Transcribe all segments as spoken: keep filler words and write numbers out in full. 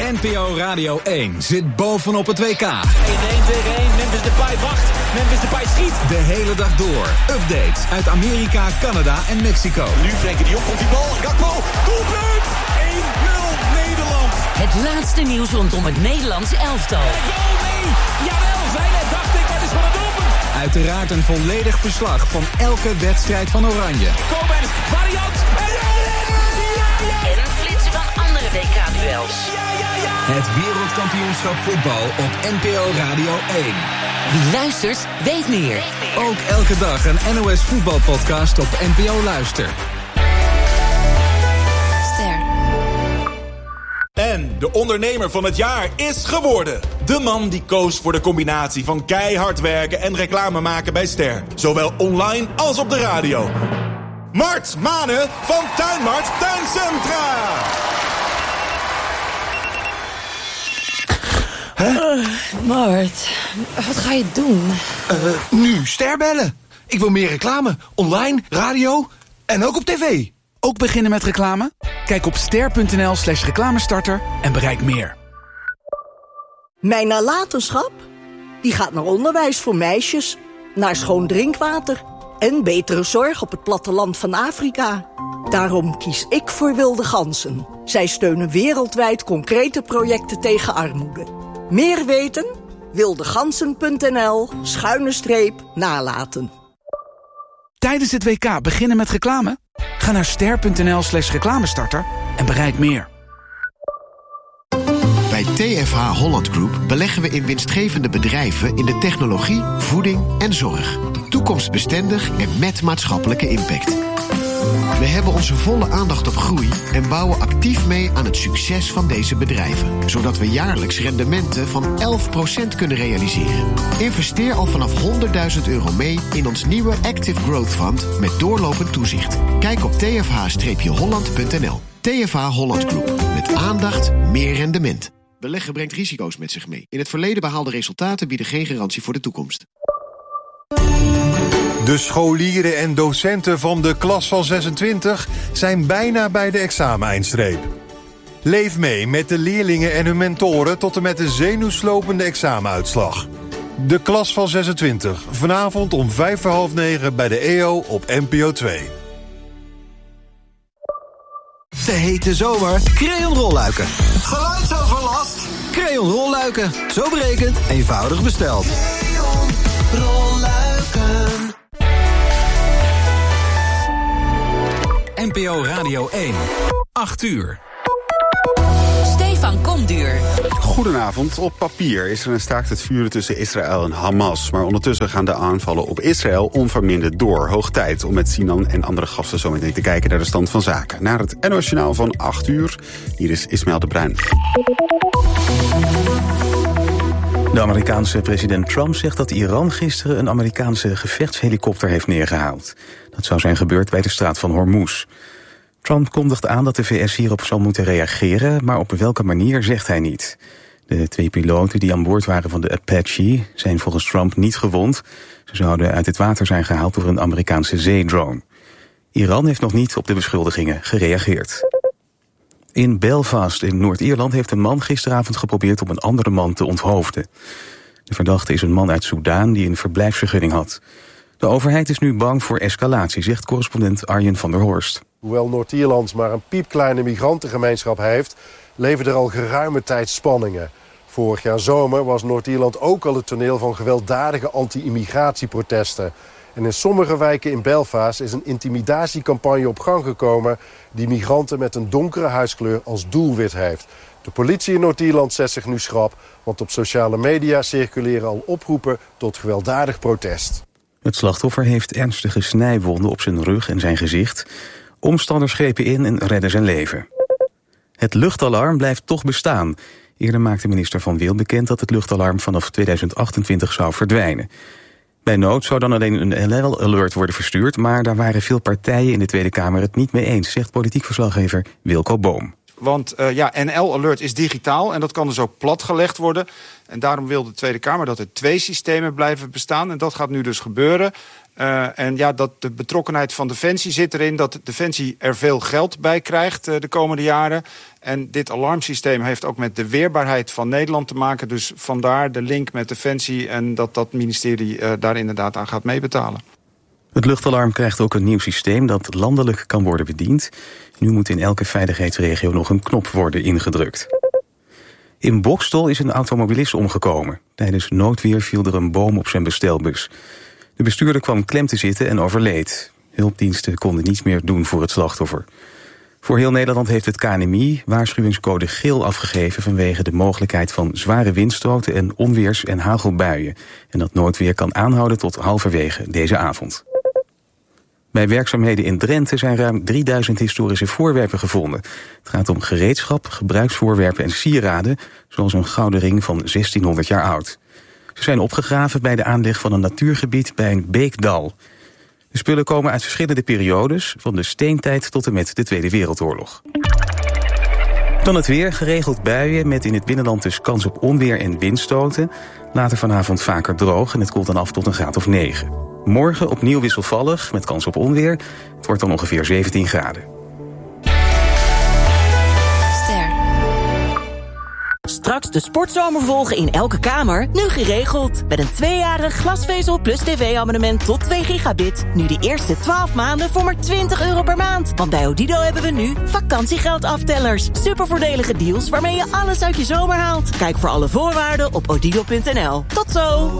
N P O Radio één zit bovenop het W K. één tegen één, Memphis Depay wacht. Memphis Depay schiet. De hele dag door. Updates uit Amerika, Canada en Mexico. Nu Frenkie de Jong komt die bal. Gakpo, doelpunt! één nul Nederland. Het laatste nieuws rondom het Nederlands elftal. En goal, nee! Jawel, zijn het, dacht ik. Het is van het doelpunt. Uiteraard een volledig verslag van elke wedstrijd van Oranje. Kobens, variant. En En een flitsen van andere W K-duels. ja, ja, ja. Het wereldkampioenschap voetbal op N P O Radio één. Wie luistert, weet meer. Ook elke dag een N O S voetbalpodcast op N P O Luister. Ster. En de ondernemer van het jaar is geworden. De man die koos voor de combinatie van keihard werken en reclame maken bij Ster. Zowel online als op de radio. Mart Manen van Tuinmart Tuincentra. Uh, Mart, wat ga je doen? Uh, nu Ster bellen. Ik wil meer reclame. Online, radio en ook op tv. Ook beginnen met reclame? Kijk op ster.nl slash reclamestarter en bereik meer. Mijn nalatenschap? Die gaat naar onderwijs voor meisjes, naar schoon drinkwater en betere zorg op het platteland van Afrika. Daarom kies ik voor Wilde Ganzen. Zij steunen wereldwijd concrete projecten tegen armoede. Meer weten? wildegansen.nl schuine streep nalaten. Tijdens het W K beginnen met reclame? Ga naar ster.nl slash reclamestarter en bereik meer. Bij T F H Holland Group beleggen we in winstgevende bedrijven in de technologie, voeding en zorg. Toekomstbestendig en met maatschappelijke impact. We hebben onze volle aandacht op groei en bouwen actief mee aan het succes van deze bedrijven. Zodat we jaarlijks rendementen van elf procent kunnen realiseren. Investeer al vanaf honderdduizend euro mee in ons nieuwe Active Growth Fund met doorlopend toezicht. Kijk op t f h holland punt n l. T F H Holland Group. Met aandacht, meer rendement. Beleggen brengt risico's met zich mee. In het verleden behaalde resultaten bieden geen garantie voor de toekomst. De scholieren en docenten van de klas van zesentwintig zijn bijna bij de exameneindstreep. Leef mee met de leerlingen en hun mentoren tot en met de zenuwslopende examenuitslag. De klas van zesentwintig, vanavond om vijf voor half negen bij de E O op N P O twee. De hete zomer, Creon rolluiken. Geluidsoverlast? Creon rolluiken. Zo berekend, eenvoudig besteld. Creon rolluiken. N P O Radio één. acht uur. Stefan Komduur. Goedenavond. Op papier is er een staakt het vuren tussen Israël en Hamas. Maar ondertussen gaan de aanvallen op Israël onverminderd door. Hoog tijd om met Sinan en andere gasten zo meteen te kijken naar de stand van zaken. Naar het N O S Journaal van acht uur. Hier is Ismaël de Bruin. De Amerikaanse president Trump zegt dat Iran gisteren een Amerikaanse gevechtshelikopter heeft neergehaald. Dat zou zijn gebeurd bij de straat van Hormuz. Trump kondigt aan dat de V S hierop zal moeten reageren, maar op welke manier zegt hij niet. De twee piloten die aan boord waren van de Apache zijn volgens Trump niet gewond. Ze zouden uit het water zijn gehaald door een Amerikaanse zeedrone. Iran heeft nog niet op de beschuldigingen gereageerd. In Belfast in Noord-Ierland heeft een man gisteravond geprobeerd om een andere man te onthoofden. De verdachte is een man uit Soedan die een verblijfsvergunning had. De overheid is nu bang voor escalatie, zegt correspondent Arjen van der Horst. Hoewel Noord-Ierland maar een piepkleine migrantengemeenschap heeft, leven er al geruime tijd spanningen. Vorig jaar zomer was Noord-Ierland ook al het toneel van gewelddadige anti-immigratieprotesten. En in sommige wijken in Belfast is een intimidatiecampagne op gang gekomen die migranten met een donkere huidskleur als doelwit heeft. De politie in Noord-Ierland zet zich nu schrap, want op sociale media circuleren al oproepen tot gewelddadig protest. Het slachtoffer heeft ernstige snijwonden op zijn rug en zijn gezicht. Omstanders grepen in en redden zijn leven. Het luchtalarm blijft toch bestaan. Eerder maakte minister Van Wil bekend dat het luchtalarm vanaf tweeduizend achtentwintig zou verdwijnen. Bij nood zou dan alleen een N L-alert worden verstuurd, maar daar waren veel partijen in de Tweede Kamer het niet mee eens, zegt politiek verslaggever Wilco Boom. Want uh, ja, N L-alert is digitaal en dat kan dus ook platgelegd worden. En daarom wil de Tweede Kamer dat er twee systemen blijven bestaan. En dat gaat nu dus gebeuren. Uh, en ja, dat de betrokkenheid van Defensie zit erin, dat Defensie er veel geld bij krijgt uh, de komende jaren. En dit alarmsysteem heeft ook met de weerbaarheid van Nederland te maken. Dus vandaar de link met Defensie en dat dat ministerie uh, daar inderdaad aan gaat meebetalen. Het luchtalarm krijgt ook een nieuw systeem dat landelijk kan worden bediend. Nu moet in elke veiligheidsregio nog een knop worden ingedrukt. In Boxtel is een automobilist omgekomen. Tijdens noodweer viel er een boom op zijn bestelbus. De bestuurder kwam klem te zitten en overleed. Hulpdiensten konden niets meer doen voor het slachtoffer. Voor heel Nederland heeft het K N M I waarschuwingscode geel afgegeven vanwege de mogelijkheid van zware windstoten en onweers- en hagelbuien. En dat noodweer kan aanhouden tot halverwege deze avond. Bij werkzaamheden in Drenthe zijn ruim drieduizend historische voorwerpen gevonden. Het gaat om gereedschap, gebruiksvoorwerpen en sieraden, zoals een gouden ring van zestienhonderd jaar oud. Ze zijn opgegraven bij de aanleg van een natuurgebied bij een beekdal. De spullen komen uit verschillende periodes, van de steentijd tot en met de Tweede Wereldoorlog. Dan het weer, geregeld buien met in het binnenland dus kans op onweer en windstoten. Later vanavond vaker droog en het koelt dan af tot een graad of negen. Morgen opnieuw wisselvallig met kans op onweer. Het wordt dan ongeveer zeventien graden. Straks de sportzomer volgen in elke kamer, nu geregeld. Met een tweejarig glasvezel plus tv-abonnement tot twee gigabit. Nu de eerste twaalf maanden voor maar twintig euro per maand. Want bij Odido hebben we nu vakantiegeldaftelers. Supervoordelige deals waarmee je alles uit je zomer haalt. Kijk voor alle voorwaarden op odido punt n l. Tot zo!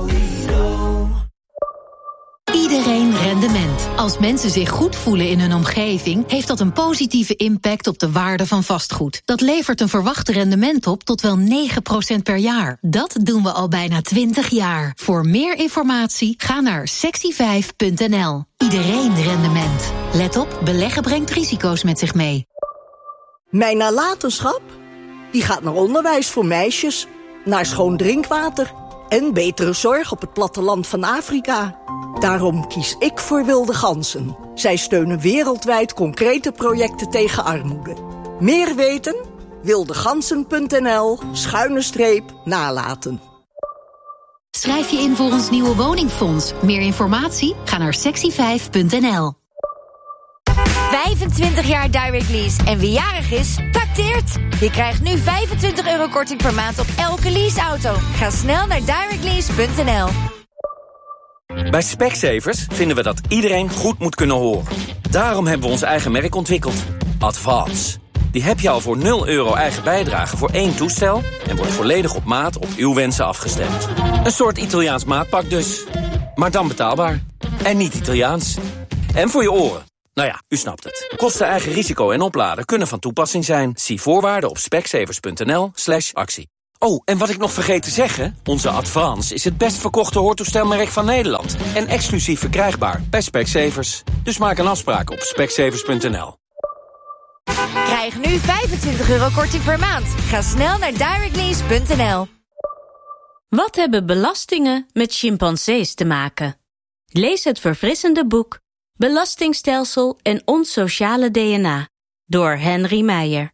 Iedereen rendement. Als mensen zich goed voelen in hun omgeving, heeft dat een positieve impact op de waarde van vastgoed. Dat levert een verwachte rendement op tot wel negen procent per jaar. Dat doen we al bijna twintig jaar. Voor meer informatie ga naar sexy vijf punt n l. Iedereen rendement. Let op, beleggen brengt risico's met zich mee. Mijn nalatenschap? Die gaat naar onderwijs voor meisjes, naar schoon drinkwater en betere zorg op het platteland van Afrika. Daarom kies ik voor Wilde Ganzen. Zij steunen wereldwijd concrete projecten tegen armoede. Meer weten? wildegansen punt n l schuine streep nalaten. Schrijf je in voor ons nieuwe woningfonds. Meer informatie? Ga naar sexy vijf punt n l. vijfentwintig jaar Direct Lease en wie jarig is, tacteert. Je krijgt nu vijfentwintig euro korting per maand op elke leaseauto. Ga snel naar direct lease punt n l. Bij Specsavers vinden we dat iedereen goed moet kunnen horen. Daarom hebben we ons eigen merk ontwikkeld. Advance. Die heb je al voor nul euro eigen bijdrage voor één toestel en wordt volledig op maat op uw wensen afgestemd. Een soort Italiaans maatpak dus. Maar dan betaalbaar. En niet Italiaans. En voor je oren. Nou ja, u snapt het. Kosten, eigen risico en opladen kunnen van toepassing zijn. Zie voorwaarden op specsavers punt n l slash actie. Oh, en wat ik nog vergeet te zeggen, onze Advance is het best verkochte hoortoestelmerk van Nederland. En exclusief verkrijgbaar bij Specsavers. Dus maak een afspraak op specsavers punt n l. Krijg nu vijfentwintig euro korting per maand. Ga snel naar direct lease punt n l. Wat hebben belastingen met chimpansees te maken? Lees het verfrissende boek Belastingstelsel en ons sociale D N A door Henry Meijer.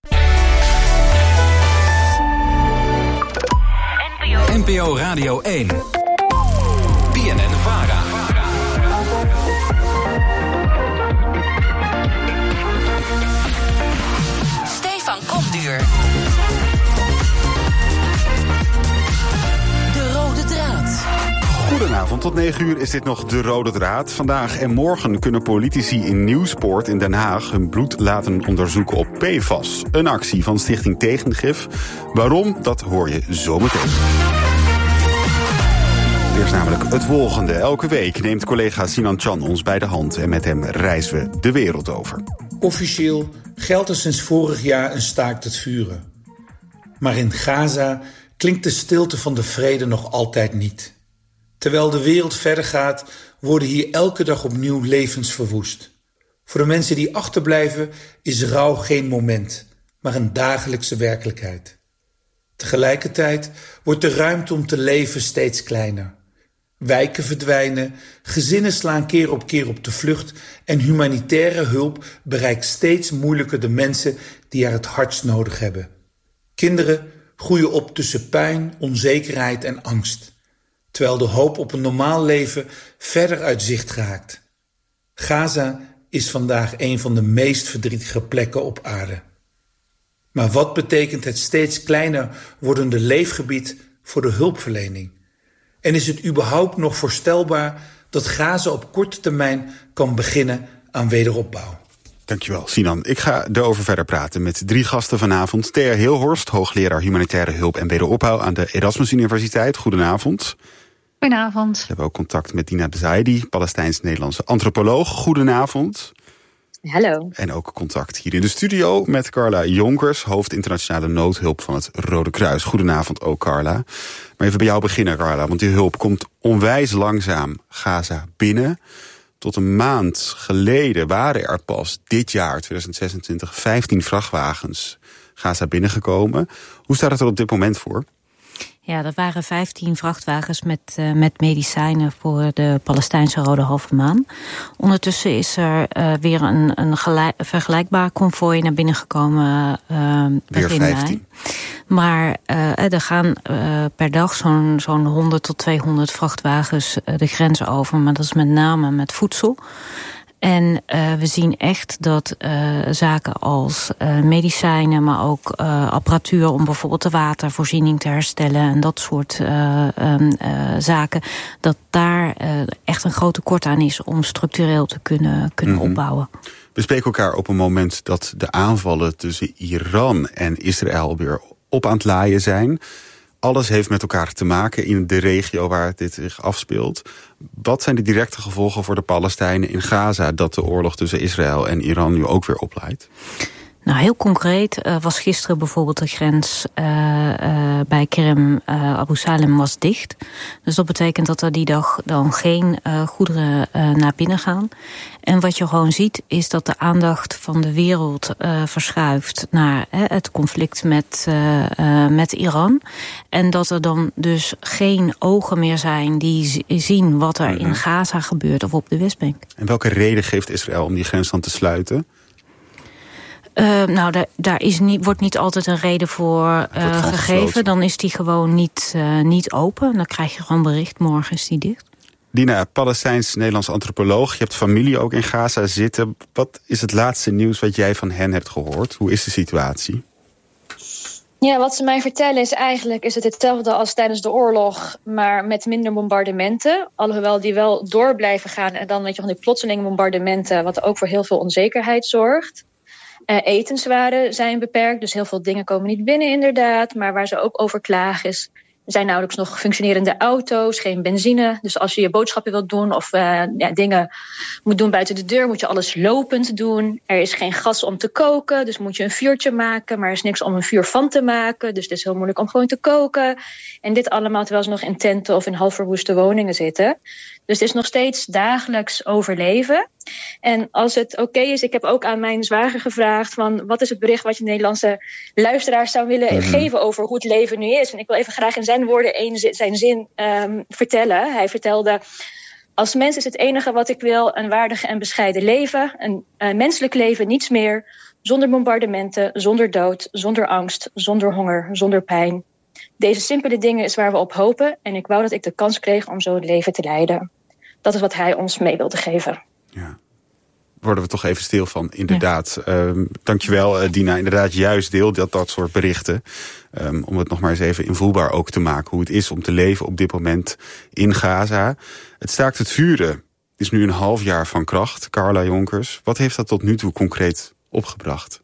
N P O Radio één. B N N Vara. Stefan Kopduur. De rode draad. Goedenavond, tot negen uur is dit nog de rode draad. Vandaag en morgen kunnen politici in Nieuwspoort in Den Haag hun bloed laten onderzoeken op P F A S. Een actie van Stichting Tegengif. Waarom, dat hoor je zometeen. Eerst namelijk het volgende. Elke week neemt collega Sinan Chan ons bij de hand en met hem reizen we de wereld over. Officieel geldt er sinds vorig jaar een staakt het vuren. Maar in Gaza klinkt de stilte van de vrede nog altijd niet. Terwijl de wereld verder gaat, worden hier elke dag opnieuw levens verwoest. Voor de mensen die achterblijven is rouw geen moment, maar een dagelijkse werkelijkheid. Tegelijkertijd wordt de ruimte om te leven steeds kleiner. Wijken verdwijnen, gezinnen slaan keer op keer op de vlucht en humanitaire hulp bereikt steeds moeilijker de mensen die er het hardst nodig hebben. Kinderen groeien op tussen pijn, onzekerheid en angst. terwijl de hoop op een normaal leven verder uit zicht raakt. Gaza is vandaag een van de meest verdrietige plekken op aarde. Maar wat betekent het steeds kleiner wordende leefgebied voor de hulpverlening? En is het überhaupt nog voorstelbaar dat Gaza op korte termijn kan beginnen aan wederopbouw? Dankjewel, Sinan. Ik ga erover verder praten met drie gasten vanavond. Thea Hilhorst, hoogleraar humanitaire hulp en wederopbouw aan de Erasmus Universiteit. Goedenavond. Goedenavond. We hebben ook contact met Dina Bezaidi, Palestijns-Nederlandse antropoloog. Goedenavond. Hallo. En ook contact hier in de studio met Carla Jonkers, hoofd internationale noodhulp van het Rode Kruis. Goedenavond ook, Carla. Maar even bij jou beginnen, Carla, want die hulp komt onwijs langzaam Gaza binnen. Tot een maand geleden waren er pas dit jaar, tweeduizend zesentwintig, vijftien vrachtwagens Gaza binnengekomen. Hoe staat het er op dit moment voor? Ja, dat waren vijftien vrachtwagens met, uh, met medicijnen voor de Palestijnse Rode Halve Maan. Ondertussen is er uh, weer een, een gelijk, vergelijkbaar konvooi naar binnen gekomen. Uh, weer vijftien. Maar uh, er gaan uh, per dag zo'n zo'n honderd tot tweehonderd vrachtwagens uh, de grens over. Maar dat is met name met voedsel. En uh, we zien echt dat uh, zaken als uh, medicijnen, maar ook uh, apparatuur om bijvoorbeeld de watervoorziening te herstellen en dat soort uh, um, uh, zaken, dat daar uh, echt een groot tekort aan is om structureel te kunnen, kunnen mm-hmm. opbouwen. We spreken elkaar op een moment dat de aanvallen tussen Iran en Israël weer op aan het laaien zijn. Alles heeft met elkaar te maken in de regio waar dit zich afspeelt. Wat zijn de directe gevolgen voor de Palestijnen in Gaza dat de oorlog tussen Israël en Iran nu ook weer oplaait? Nou, heel concreet uh, was gisteren bijvoorbeeld de grens uh, uh, bij Kerem uh, Abu Salem was dicht. Dus dat betekent dat er die dag dan geen uh, goederen uh, naar binnen gaan. En wat je gewoon ziet is dat de aandacht van de wereld uh, verschuift naar uh, het conflict met, uh, uh, met Iran. En dat er dan dus geen ogen meer zijn die z- zien wat er mm-hmm. in Gaza gebeurt of op de Westbank. En welke reden geeft Israël om die grens dan te sluiten? Uh, nou, daar, daar is niet, wordt niet altijd een reden voor uh, gegeven. Gesloten. Dan is die gewoon niet, uh, niet open. Dan krijg je gewoon bericht, morgen is die dicht. Dina, Palestijns-Nederlands antropoloog. Je hebt familie ook in Gaza zitten. Wat is het laatste nieuws wat jij van hen hebt gehoord? Hoe is de situatie? Ja, wat ze mij vertellen is eigenlijk is het hetzelfde als tijdens de oorlog, maar met minder bombardementen. Alhoewel die wel door blijven gaan en dan weet je van die plotselinge bombardementen, wat ook voor heel veel onzekerheid zorgt. Uh, etenswaren zijn beperkt, dus heel veel dingen komen niet binnen inderdaad. Maar waar ze ook over klagen is, er zijn nauwelijks nog functionerende auto's, geen benzine. Dus als je je boodschappen wilt doen of uh, ja, dingen moet doen buiten de deur, moet je alles lopend doen. Er is geen gas om te koken, dus moet je een vuurtje maken. Maar er is niks om een vuur van te maken, dus het is heel moeilijk om gewoon te koken. En dit allemaal terwijl ze nog in tenten of in half verwoeste woningen zitten. Dus het is nog steeds dagelijks overleven. En als het oké okay is, ik heb ook aan mijn zwager gevraagd van wat is het bericht wat je Nederlandse luisteraars zou willen mm-hmm. geven over hoe het leven nu is. En ik wil even graag in zijn woorden een, zijn zin um, vertellen. Hij vertelde: als mens is het enige wat ik wil een waardig en bescheiden leven. Een uh, menselijk leven, niets meer. Zonder bombardementen, zonder dood, zonder angst, zonder honger, zonder pijn. Deze simpele dingen is waar we op hopen. En ik wou dat ik de kans kreeg om zo het leven te leiden. Dat is wat hij ons mee wilde geven. Ja. Worden we toch even stil van, inderdaad. Ja. Um, dankjewel, uh, Dina. Inderdaad, juist deel dat, dat soort berichten. Um, om het nog maar eens even invoelbaar ook te maken. Hoe het is om te leven op dit moment in Gaza. Het staakt het vuren is nu een half jaar van kracht. Carla Jonkers, wat heeft dat tot nu toe concreet opgebracht?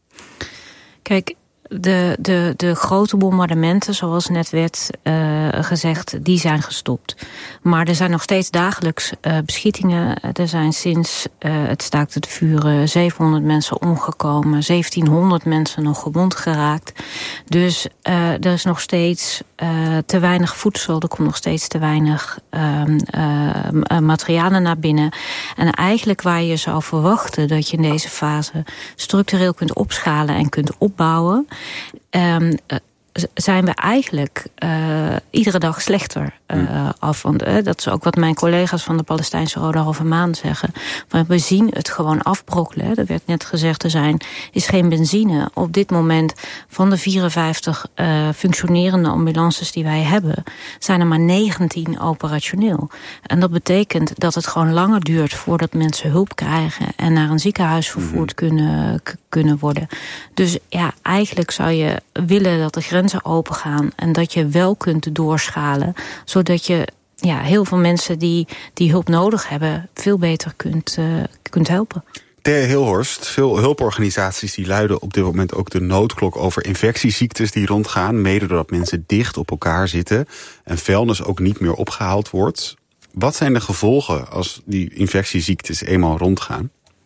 Kijk, De, de, de grote bombardementen, zoals net werd uh, gezegd, die zijn gestopt. Maar er zijn nog steeds dagelijks uh, beschietingen. Er zijn sinds uh, het staakt het vuren zevenhonderd mensen omgekomen. zeventienhonderd mensen nog gewond geraakt. Dus uh, er is nog steeds uh, te weinig voedsel. Er komt nog steeds te weinig uh, uh, materialen naar binnen. En eigenlijk waar je zou verwachten dat je in deze fase structureel kunt opschalen en kunt opbouwen, Um, zijn we eigenlijk uh, iedere dag slechter uh, mm. af. Want, uh, dat is ook wat mijn collega's van de Palestijnse Rode Halve Maan zeggen. Maar we zien het gewoon afbrokkelen. Hè. Er werd net gezegd, er zijn, is geen benzine. Op dit moment van de vierenvijftig uh, functionerende ambulances die wij hebben, zijn er maar negentien operationeel. En dat betekent dat het gewoon langer duurt voordat mensen hulp krijgen en naar een ziekenhuis vervoerd mm. kunnen, k- kunnen worden. Dus ja, eigenlijk zou je willen dat de grenzen open gaan en dat je wel kunt doorschalen, zodat je ja, heel veel mensen die, die hulp nodig hebben veel beter kunt, uh, kunt helpen. Thea Hilhorst, veel hulporganisaties die luiden op dit moment ook de noodklok over infectieziektes die rondgaan, mede doordat mensen dicht op elkaar zitten en vuilnis ook niet meer opgehaald wordt. Wat zijn de gevolgen als die infectieziektes eenmaal rondgaan?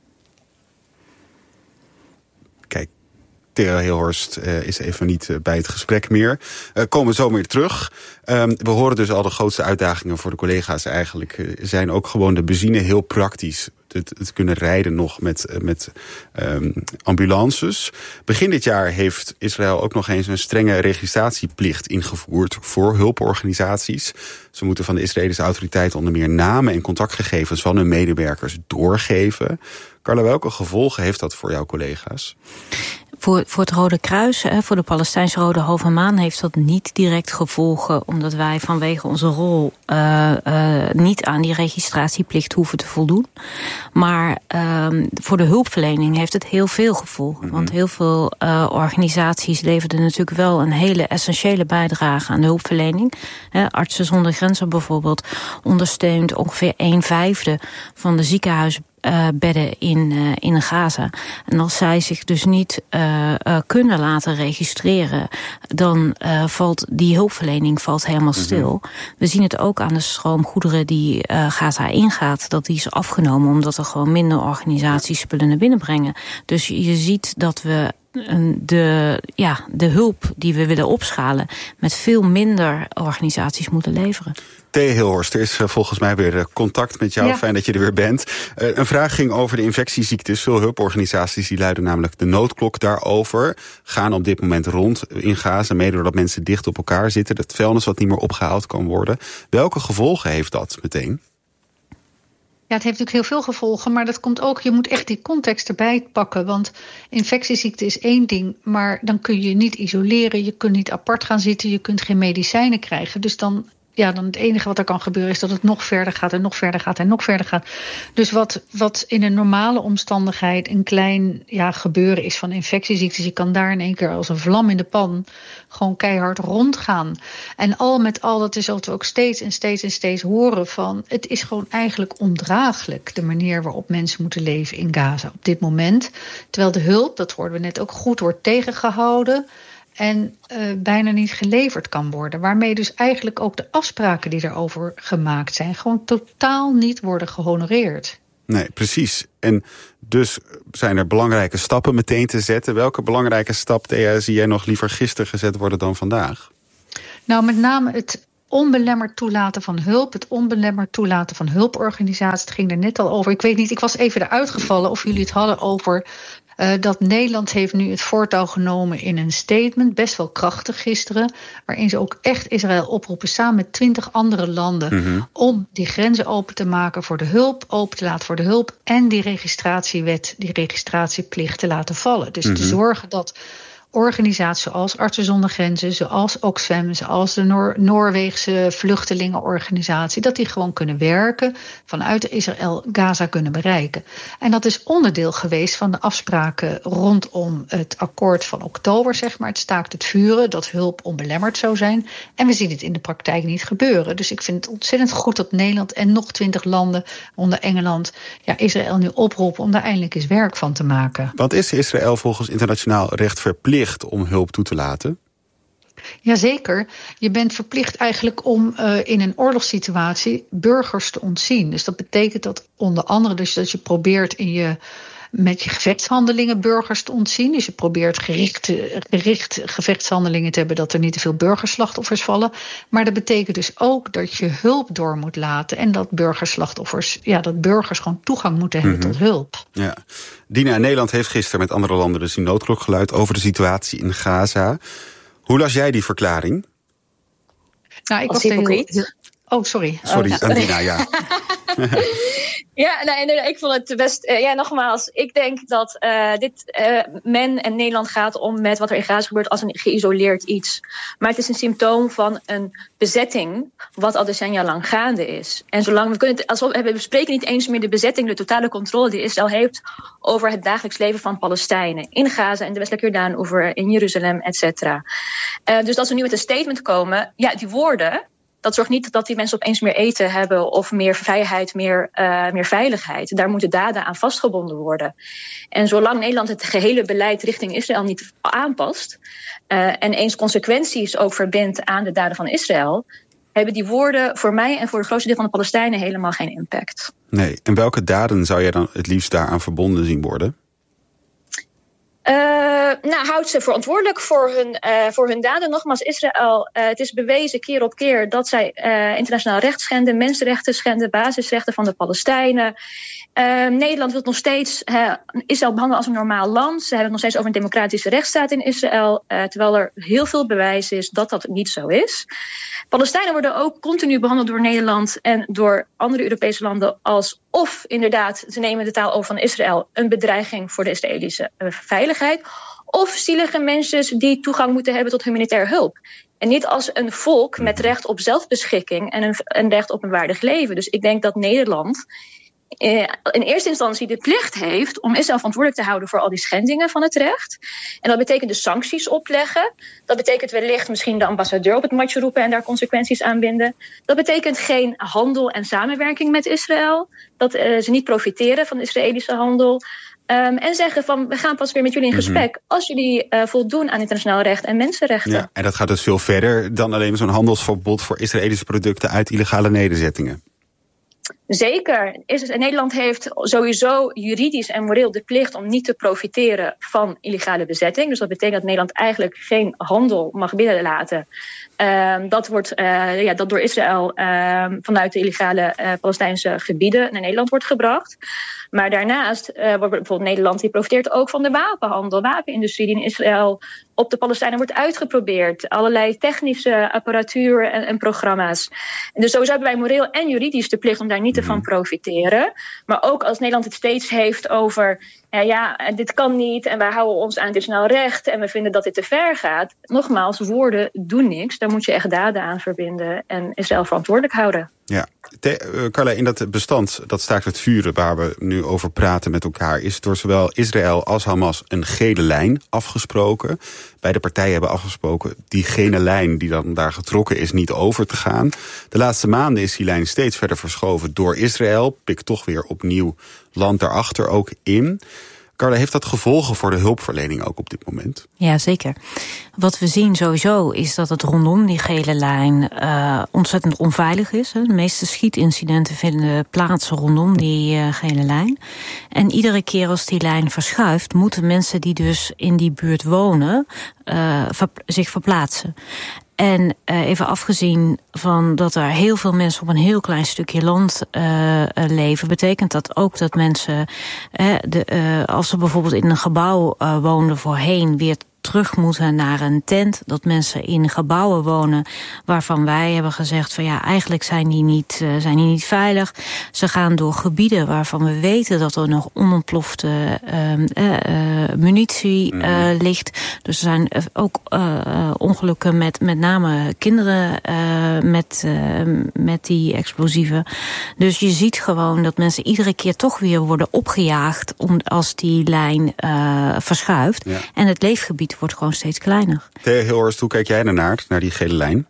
Kijk, Thea Hilhorst uh, is even niet uh, bij het gesprek meer. Uh, komen we zo weer terug. Um, we horen dus al de grootste uitdagingen voor de collega's eigenlijk. Uh, zijn ook gewoon de benzine heel praktisch. Het, het kunnen rijden nog met, met um, ambulances. Begin dit jaar heeft Israël ook nog eens een strenge registratieplicht ingevoerd voor hulporganisaties. Ze moeten van de Israëlische autoriteiten onder meer namen en contactgegevens van hun medewerkers doorgeven. Carla, welke gevolgen heeft dat voor jouw collega's? Voor, voor het Rode Kruis, voor de Palestijnse Rode Halve Maan, heeft dat niet direct gevolgen, omdat wij vanwege onze rol uh, uh, niet aan die registratieplicht hoeven te voldoen. Maar uh, voor de hulpverlening heeft het heel veel gevolgen. Mm-hmm. Want heel veel uh, organisaties leverden natuurlijk wel een hele essentiële bijdrage aan de hulpverlening. He, Artsen zonder Grenzen bijvoorbeeld ondersteunt ongeveer een vijfde van de ziekenhuizen Uh, bedden in, uh, in Gaza. En als zij zich dus niet uh, uh, kunnen laten registreren, dan uh, valt die hulpverlening valt helemaal stil. Mm-hmm. We zien het ook aan de stroom goederen die uh, Gaza ingaat, dat die is afgenomen omdat er gewoon minder organisaties spullen naar binnen brengen. Dus je ziet dat we de, ja, de hulp die we willen opschalen met veel minder organisaties moeten leveren. Thea Hilhorst, er is volgens mij weer contact met jou. Ja. Fijn dat je er weer bent. Uh, een vraag ging over de infectieziektes. Veel hulporganisaties die luiden namelijk de noodklok daarover. Gaan op dit moment rond in Gaza, mede doordat mensen dicht op elkaar zitten. Dat vuilnis wat niet meer opgehaald kan worden. Welke gevolgen heeft dat meteen? Ja, het heeft natuurlijk heel veel gevolgen, maar dat komt ook, je moet echt die context erbij pakken. Want infectieziekte is één ding, maar dan kun je niet isoleren, je kunt niet apart gaan zitten, je kunt geen medicijnen krijgen. Dus dan, ja, dan het enige wat er kan gebeuren is dat het nog verder gaat en nog verder gaat en nog verder gaat. Dus wat, wat in een normale omstandigheid een klein ja, gebeuren is van infectieziektes, je kan daar in één keer als een vlam in de pan gewoon keihard rondgaan. En al met al, dat is wat we ook steeds en steeds en steeds horen van, het is gewoon eigenlijk ondraaglijk, de manier waarop mensen moeten leven in Gaza op dit moment. Terwijl de hulp, dat hoorden we net ook, goed wordt tegengehouden en uh, bijna niet geleverd kan worden. Waarmee dus eigenlijk ook de afspraken die erover gemaakt zijn gewoon totaal niet worden gehonoreerd. Nee, precies. En dus zijn er belangrijke stappen meteen te zetten. Welke belangrijke stap, Thea, zie jij nog liever gisteren gezet worden dan vandaag? Nou, met name het onbelemmerd toelaten van hulp, het onbelemmerd toelaten van hulporganisaties. Het ging er net al over. Ik weet niet, ik was even eruit gevallen of jullie het hadden over Uh, dat Nederland heeft nu het voortouw genomen in een statement, best wel krachtig gisteren, waarin ze ook echt Israël oproepen samen met twintig andere landen mm-hmm. om die grenzen open te maken voor de hulp, open te laten voor de hulp en die registratiewet, die registratieplicht te laten vallen. Dus mm-hmm. te zorgen dat organisaties zoals Artsen zonder Grenzen, zoals Oxfam, zoals de Noor- Noorweegse vluchtelingenorganisatie, dat die gewoon kunnen werken, vanuit Israël Gaza kunnen bereiken. En dat is onderdeel geweest van de afspraken rondom het akkoord van oktober, zeg maar, het staakt het vuren, dat hulp onbelemmerd zou zijn. En we zien het in de praktijk niet gebeuren. Dus ik vind het ontzettend goed dat Nederland en nog twintig landen onder Engeland ja, Israël nu oproepen om daar eindelijk eens werk van te maken. Want is Israël volgens internationaal recht verplicht om hulp toe te laten? Jazeker. Je bent verplicht eigenlijk om uh, in een oorlogssituatie burgers te ontzien. Dus dat betekent dat onder andere dus dat je probeert in je met je gevechtshandelingen burgers te ontzien. Dus je probeert gericht, gericht gevechtshandelingen te hebben dat er niet te veel burgerslachtoffers vallen. Maar dat betekent dus ook dat je hulp door moet laten en dat burgerslachtoffers, ja, dat burgers gewoon toegang moeten hebben mm-hmm. tot hulp. Ja. Dina, Nederland heeft gisteren met andere landen dus die noodklok geluid over de situatie in Gaza. Hoe las jij die verklaring? Nou, ik Als was denk hypocriet. ik... Oh, sorry. Sorry, Oh, ja. Andina, ja. Ja, nee, nee, ik vond het best... Uh, ja, nogmaals, ik denk dat uh, dit uh, men en Nederland gaat om met wat er in Gaza gebeurt als een geïsoleerd iets. Maar het is een symptoom van een bezetting wat al decennia lang gaande is. En zolang we kunnen... Het, alsof, we bespreken niet eens meer de bezetting, de totale controle die Israël heeft over het dagelijks leven van Palestijnen. In Gaza, in de westelijke Jordaanoever, in Jeruzalem, et cetera. Uh, dus als we nu met een statement komen, ja, die woorden... Dat zorgt niet dat die mensen opeens meer eten hebben of meer vrijheid, meer, uh, meer veiligheid. Daar moeten daden aan vastgebonden worden. En zolang Nederland het gehele beleid richting Israël niet aanpast uh, en eens consequenties ook verbindt aan de daden van Israël, hebben die woorden voor mij en voor het grootste deel van de Palestijnen helemaal geen impact. Nee, en welke daden zou jij dan het liefst daaraan verbonden zien worden? Uh, nou, houdt ze verantwoordelijk voor hun, uh, voor hun daden. Nogmaals, Israël, uh, het is bewezen keer op keer dat zij uh, internationaal recht schenden, mensenrechten schenden, basisrechten van de Palestijnen. Uh, Nederland wil nog steeds uh, Israël behandelen als een normaal land. Ze hebben het nog steeds over een democratische rechtsstaat in Israël, uh, terwijl er heel veel bewijs is dat dat niet zo is. Palestijnen worden ook continu behandeld door Nederland en door andere Europese landen als of inderdaad, ze nemen de taal over van Israël, een bedreiging voor de Israëlische uh, veiligheid, of zielige mensen die toegang moeten hebben tot humanitaire hulp. En niet als een volk met recht op zelfbeschikking en een, een recht op een waardig leven. Dus ik denk dat Nederland in eerste instantie de plicht heeft om Israël verantwoordelijk te houden voor al die schendingen van het recht. En dat betekent dus sancties opleggen. Dat betekent wellicht misschien de ambassadeur op het matje roepen en daar consequenties aan binden. Dat betekent geen handel en samenwerking met Israël. Dat uh, ze niet profiteren van de Israëlische handel. Um, en zeggen van, we gaan pas weer met jullie in gesprek mm-hmm. als jullie uh, voldoen aan internationaal recht en mensenrechten. Ja, en dat gaat dus veel verder dan alleen zo'n handelsverbod voor Israëlische producten uit illegale nederzettingen. Zeker. Nederland heeft sowieso juridisch en moreel de plicht om niet te profiteren van illegale bezetting. Dus dat betekent dat Nederland eigenlijk geen handel mag binnenlaten. Um, dat wordt uh, ja, dat door Israël um, vanuit de illegale uh, Palestijnse gebieden naar Nederland wordt gebracht. Maar daarnaast uh, wordt bijvoorbeeld Nederland die profiteert ook van de wapenhandel, wapenindustrie die in Israël op de Palestijnen wordt uitgeprobeerd. Allerlei technische apparatuur en, en programma's. En dus sowieso hebben wij moreel en juridisch de plicht om daar niet te van profiteren. Maar ook als Nederland het steeds heeft over, ja, ja, dit kan niet en wij houden ons aan internationaal recht en we vinden dat dit te ver gaat. Nogmaals, woorden doen niks. Daar moet je echt daden aan verbinden en Israël verantwoordelijk houden. Ja, Te, uh, Carla, in dat bestand, dat staakt het vuren waar we nu over praten met elkaar, is door zowel Israël als Hamas een gele lijn afgesproken. Beide partijen hebben afgesproken die gele lijn die dan daar getrokken is niet over te gaan. De laatste maanden is die lijn steeds verder verschoven door Israël. Pikt toch weer opnieuw land daarachter ook in. Carla, heeft dat gevolgen voor de hulpverlening ook op dit moment? Ja, zeker. Wat we zien sowieso is dat het rondom die gele lijn uh, ontzettend onveilig is. Hè. De meeste schietincidenten vinden plaats rondom die uh, gele lijn. En iedere keer als die lijn verschuift, moeten mensen die dus in die buurt wonen uh, ver- zich verplaatsen. En uh, even afgezien van dat er heel veel mensen op een heel klein stukje land uh, leven, betekent dat ook dat mensen, uh, de, uh, als ze bijvoorbeeld in een gebouw uh, woonden voorheen, weer terug moeten naar een tent. Dat mensen in gebouwen wonen waarvan wij hebben gezegd van ja, eigenlijk zijn die niet, uh, zijn die niet veilig. Ze gaan door gebieden waarvan we weten dat er nog onontplofte uh, uh, uh, munitie uh, ligt. Dus er zijn ook uh, ongelukken met met name kinderen uh, met, uh, met die explosieven. Dus je ziet gewoon dat mensen iedere keer toch weer worden opgejaagd om, als die lijn uh, verschuift. Ja. En het leefgebied wordt gewoon steeds kleiner. Thea Hilhorst, hoe kijk jij ernaar, naar die gele lijn?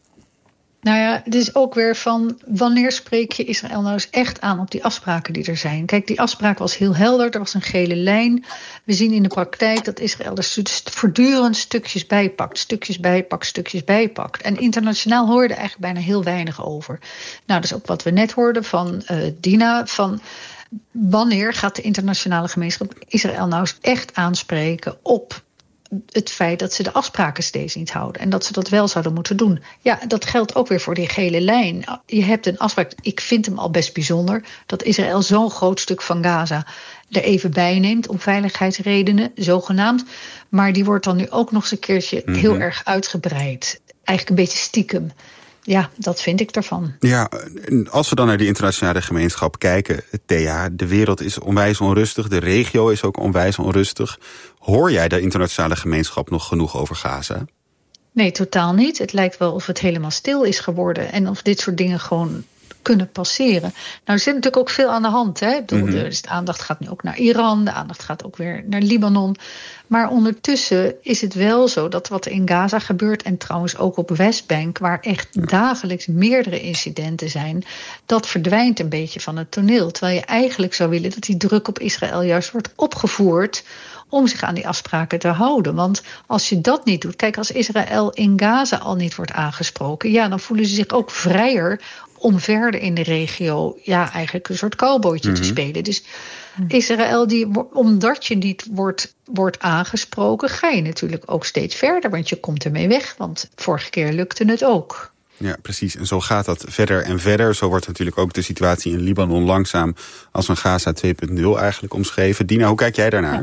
Nou ja, het is ook weer van, wanneer spreek je Israël nou eens echt aan op die afspraken die er zijn? Kijk, die afspraak was heel helder, er was een gele lijn. We zien in de praktijk dat Israël er voortdurend stukjes bijpakt, stukjes bijpakt, stukjes bijpakt. En internationaal hoorde eigenlijk bijna heel weinig over. Nou, dat is ook wat we net hoorden van uh, Dina, van wanneer gaat de internationale gemeenschap Israël nou eens echt aanspreken op het feit dat ze de afspraken steeds niet houden. En dat ze dat wel zouden moeten doen. Ja, dat geldt ook weer voor die gele lijn. Je hebt een afspraak, ik vind hem al best bijzonder, dat Israël zo'n groot stuk van Gaza er even bij neemt om veiligheidsredenen, zogenaamd. Maar die wordt dan nu ook nog eens een keertje mm-hmm. heel erg uitgebreid. Eigenlijk een beetje stiekem. Ja, dat vind ik ervan. Ja, als we dan naar die internationale gemeenschap kijken, Thea, de wereld is onwijs onrustig, de regio is ook onwijs onrustig. Hoor jij de internationale gemeenschap nog genoeg over Gaza? Nee, totaal niet. Het lijkt wel of het helemaal stil is geworden en of dit soort dingen gewoon kunnen passeren. Nou, er zit natuurlijk ook veel aan de hand. Hè? Ik bedoel, mm-hmm. dus de aandacht gaat nu ook naar Iran, de aandacht gaat ook weer naar Libanon. Maar ondertussen is het wel zo dat wat in Gaza gebeurt, en trouwens ook op Westbank, waar echt dagelijks meerdere incidenten zijn, dat verdwijnt een beetje van het toneel. Terwijl je eigenlijk zou willen dat die druk op Israël juist wordt opgevoerd om zich aan die afspraken te houden. Want als je dat niet doet, kijk, als Israël in Gaza al niet wordt aangesproken, ja, dan voelen ze zich ook vrijer om verder in de regio ja, eigenlijk een soort cowboytje mm-hmm. te spelen. Dus Israël, die, omdat je niet wordt, wordt aangesproken, ga je natuurlijk ook steeds verder, want je komt ermee weg. Want vorige keer lukte het ook. Ja, precies. En zo gaat dat verder en verder. Zo wordt natuurlijk ook de situatie in Libanon langzaam als een Gaza twee punt nul eigenlijk omschreven. Dina, hoe kijk jij daarnaar? Ja.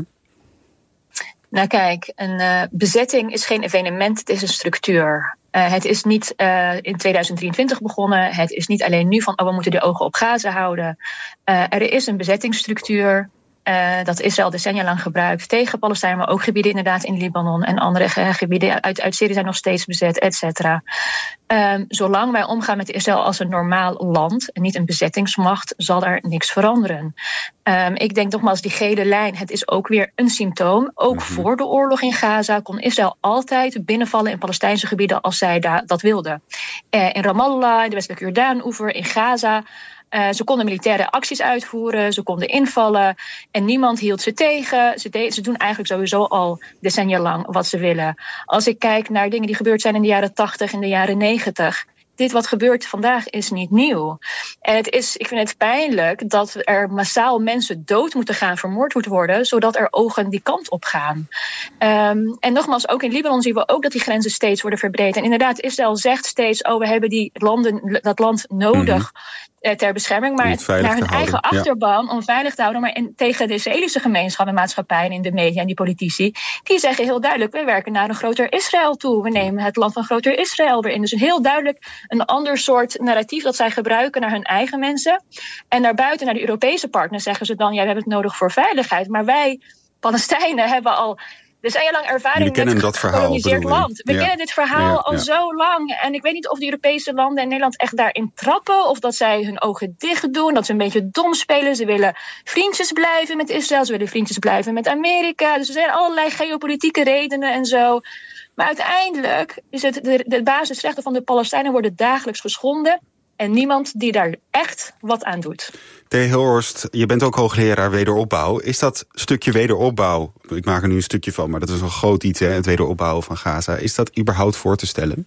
Nou kijk, een uh, bezetting is geen evenement, het is een structuur. Uh, het is niet uh, in tweeduizend drieëntwintig begonnen. Het is niet alleen nu van, oh, we moeten de ogen op Gaza houden. Uh, er is een bezettingsstructuur. Uh, dat Israël decennia lang gebruikt tegen Palestijnen, maar ook gebieden inderdaad in Libanon en andere ge- gebieden uit, uit Syrië zijn nog steeds bezet, et cetera. Um, zolang wij omgaan met Israël als een normaal land en niet een bezettingsmacht, zal er niks veranderen. Um, ik denk nogmaals, die gele lijn, het is ook weer een symptoom. Ook mm-hmm. voor de oorlog in Gaza kon Israël altijd binnenvallen in Palestijnse gebieden als zij da- dat wilden. Uh, in Ramallah, in de westelijke Jordaan-oever, in Gaza. Uh, ze konden militaire acties uitvoeren, ze konden invallen en niemand hield ze tegen. Ze, de- ze doen eigenlijk sowieso al decennia lang wat ze willen. Als ik kijk naar dingen die gebeurd zijn in de jaren tachtig, in de jaren negentig... Dit wat gebeurt vandaag is niet nieuw. En het is, ik vind het pijnlijk dat er massaal mensen dood moeten gaan, vermoord moeten worden, zodat er ogen die kant op gaan. Um, en nogmaals, ook in Libanon zien we ook dat die grenzen steeds worden verbreed. En inderdaad, Israël zegt steeds, oh, we hebben die landen, dat land nodig mm-hmm. ter bescherming, maar naar hun eigen achterban, ja. om veilig te houden. Maar in, tegen de Israëlische gemeenschap en maatschappij en in de media en die politici, die zeggen heel duidelijk, we werken naar een groter Israël toe. We nemen het land van groter Israël erin. Dus een heel duidelijk een ander soort narratief dat zij gebruiken naar hun eigen mensen. En daarbuiten, naar de Europese partners, zeggen ze dan, ja, we hebben het nodig voor veiligheid. Maar wij, Palestijnen, hebben al decennia lang ervaring met een gekoloniseerd land. We ja. kennen dit verhaal ja, al ja. zo lang. En ik weet niet of de Europese landen en Nederland echt daarin trappen, of dat zij hun ogen dicht doen, dat ze een beetje dom spelen. Ze willen vriendjes blijven met Israël, ze willen vriendjes blijven met Amerika. Dus er zijn allerlei geopolitieke redenen en zo. Maar uiteindelijk is het de, de basisrechten van de Palestijnen worden dagelijks geschonden. En niemand die daar echt wat aan doet. Thea Hilhorst, je bent ook hoogleraar wederopbouw. Is dat stukje wederopbouw, ik maak er nu een stukje van, maar dat is een groot iets, hè, het wederopbouwen van Gaza. Is dat überhaupt voor te stellen?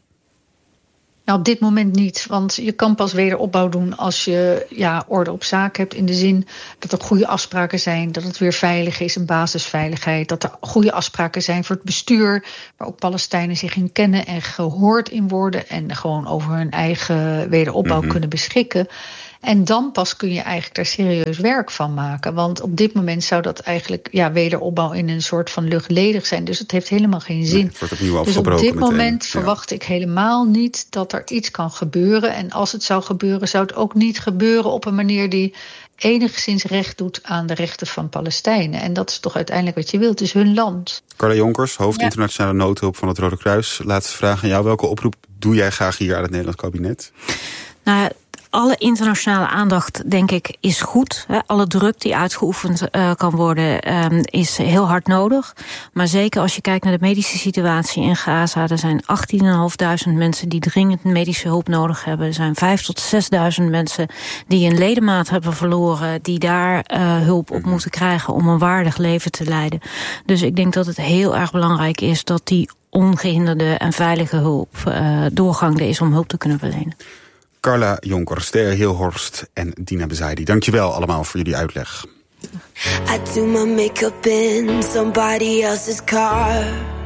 Nou, op dit moment niet, want je kan pas wederopbouw doen als je ja, orde op zaken hebt, in de zin dat er goede afspraken zijn, dat het weer veilig is, een basisveiligheid, dat er goede afspraken zijn voor het bestuur, waar ook Palestijnen zich in kennen en gehoord in worden en gewoon over hun eigen wederopbouw mm-hmm. kunnen beschikken. En dan pas kun je eigenlijk daar serieus werk van maken. Want op dit moment zou dat eigenlijk ja, wederopbouw in een soort van luchtledig zijn. Dus het heeft helemaal geen zin. Nee, het wordt opnieuw afgebroken. Dus op dit meteen. moment ja. verwacht ik helemaal niet dat er iets kan gebeuren. En als het zou gebeuren, zou het ook niet gebeuren op een manier die enigszins recht doet aan de rechten van Palestijnen. En dat is toch uiteindelijk wat je wilt. Het is hun land. Carla Jonkers, hoofd ja. internationale noodhulp van het Rode Kruis. Laatste vraag aan jou. Welke oproep doe jij graag hier aan het Nederlands kabinet? Nou, alle internationale aandacht, denk ik, is goed. Alle druk die uitgeoefend uh, kan worden, um, is heel hard nodig. Maar zeker als je kijkt naar de medische situatie in Gaza, er zijn achttienduizend vijfhonderd mensen die dringend medische hulp nodig hebben. Er zijn vijfduizend tot zesduizend mensen die een ledemaat hebben verloren, die daar uh, hulp op moeten krijgen om een waardig leven te leiden. Dus ik denk dat het heel erg belangrijk is dat die ongehinderde en veilige hulp uh, doorgang er is om hulp te kunnen verlenen. Carla Jonkers, Thea Hilhorst en Dina Bezaidi. Dankjewel allemaal voor jullie uitleg. I do my makeup in somebody else's car.